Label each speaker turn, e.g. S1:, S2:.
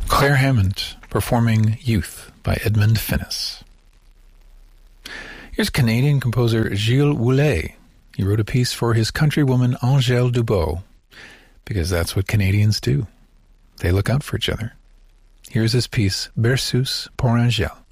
S1: Claire Hammond performing Youth by Edmund Finnis. Here's Canadian composer Gilles Woulet. He wrote a piece for his countrywoman Angèle Dubois, because that's what Canadians do. They look out for each other. Here's his piece, Berceuse pour Angèle.